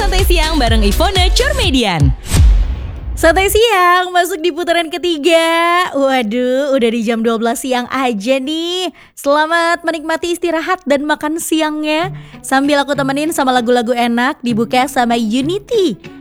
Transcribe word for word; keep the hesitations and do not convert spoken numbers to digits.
Santai Siang bareng Ivona Curmedian. Santai Siang masuk di putaran ketiga. Waduh, udah di jam dua belas siang aja nih. Selamat menikmati istirahat dan makan siangnya. Sambil aku temenin sama lagu-lagu enak, dibuka sama Unity.